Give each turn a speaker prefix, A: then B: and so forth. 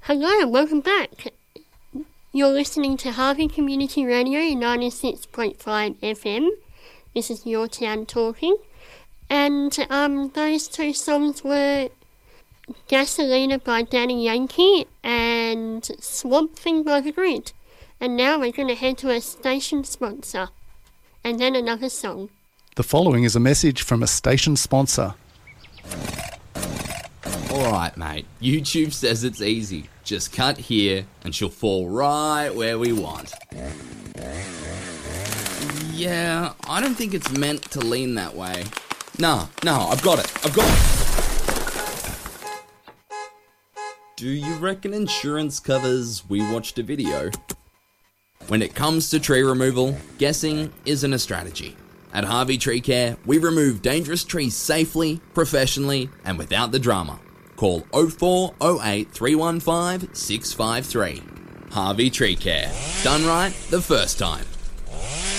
A: Hello and welcome back. You're listening to Harvey Community Radio 96.5 FM. This is Your Town Talking. And those two songs were Gasolina by Daddy Yankee and Swamp Thing by The Grid. And now we're going to head to a station sponsor. And then another song.
B: The following is a message from a station sponsor.
C: Alright mate, YouTube says it's easy. Just cut here and she'll fall right where we want. Yeah, I don't think it's meant to lean that way. No, I've got it. Do you reckon insurance covers we watched a video? When it comes to tree removal, guessing isn't a strategy. At Harvey Tree Care, we remove dangerous trees safely, professionally, and without the drama. Call 0408 315 653. Harvey Tree Care. Done right the first time.